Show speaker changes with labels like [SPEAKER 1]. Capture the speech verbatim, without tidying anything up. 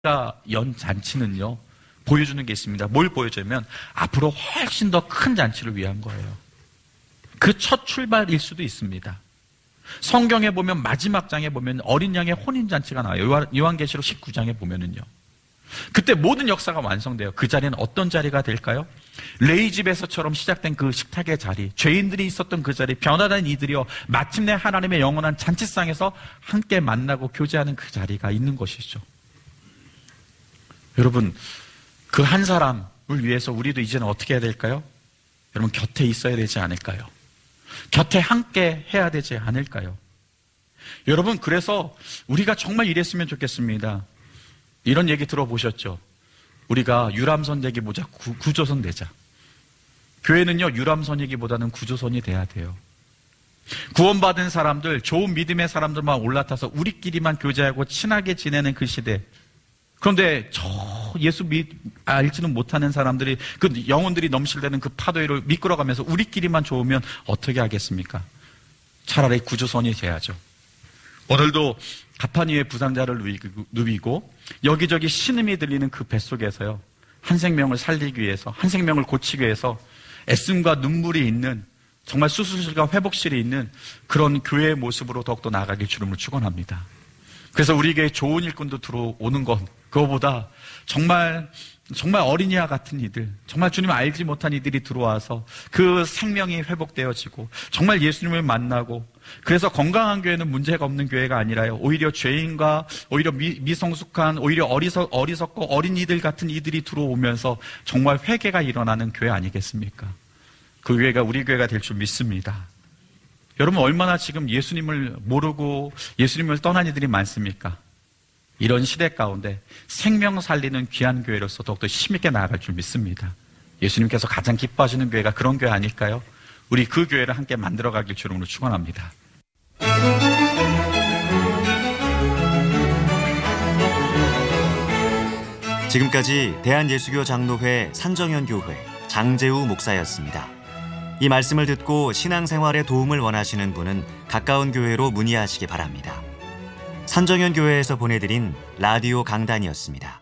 [SPEAKER 1] 연 잔치는요, 보여주는 게 있습니다. 뭘 보여주냐면 앞으로 훨씬 더 큰 잔치를 위한 거예요. 그 첫 출발일 수도 있습니다. 성경에 보면 마지막 장에 보면 어린 양의 혼인잔치가 나와요. 요한계시록 십구 장에 보면은요. 그때 모든 역사가 완성돼요. 그 자리는 어떤 자리가 될까요? 레위 집에서처럼 시작된 그 식탁의 자리, 죄인들이 있었던 그 자리, 변화된 이들이요, 마침내 하나님의 영원한 잔치상에서 함께 만나고 교제하는 그 자리가 있는 것이죠. 여러분, 그 한 사람을 위해서 우리도 이제는 어떻게 해야 될까요? 여러분, 곁에 있어야 되지 않을까요? 곁에 함께 해야 되지 않을까요? 여러분, 그래서 우리가 정말 이랬으면 좋겠습니다. 이런 얘기 들어보셨죠? 우리가 유람선 얘기보자 구, 구조선 되자. 교회는요, 유람선 얘기보다는 구조선이 돼야 돼요. 구원받은 사람들, 좋은 믿음의 사람들만 올라타서 우리끼리만 교제하고 친하게 지내는 그 시대. 그런데 저 예수 믿, 알지는 못하는 사람들이, 그 영혼들이 넘실대는 그 파도 위를 미끄러가면서 우리끼리만 좋으면 어떻게 하겠습니까? 차라리 구조선이 돼야죠. 오늘도 가판 위에 부상자를 누비고 여기저기 신음이 들리는 그 뱃속에서요, 한 생명을 살리기 위해서, 한 생명을 고치기 위해서 애씀과 눈물이 있는, 정말 수술실과 회복실이 있는 그런 교회의 모습으로 더욱더 나아가길 주님을 축원합니다. 그래서 우리에게 좋은 일꾼도 들어오는 것, 그거보다 정말 정말 어린이와 같은 이들, 정말 주님을 알지 못한 이들이 들어와서 그 생명이 회복되어지고 정말 예수님을 만나고, 그래서 건강한 교회는 문제가 없는 교회가 아니라요, 오히려 죄인과 오히려 미, 미성숙한, 오히려 어리석, 어리석고 어린이들 같은 이들이 들어오면서 정말 회개가 일어나는 교회 아니겠습니까? 그 교회가 우리 교회가 될 줄 믿습니다. 여러분, 얼마나 지금 예수님을 모르고 예수님을 떠난 이들이 많습니까? 이런 시대 가운데 생명 살리는 귀한 교회로서 더욱더 힘있게 나아갈 줄 믿습니다. 예수님께서 가장 기뻐하시는 교회가 그런 교회 아닐까요? 우리 그 교회를 함께 만들어가길 주님으로 축원합니다.
[SPEAKER 2] 지금까지 대한예수교 장로회 산정현교회 장재우 목사였습니다. 이 말씀을 듣고 신앙생활에 도움을 원하시는 분은 가까운 교회로 문의하시기 바랍니다. 산정현 교회에서 보내드린 라디오 강단이었습니다.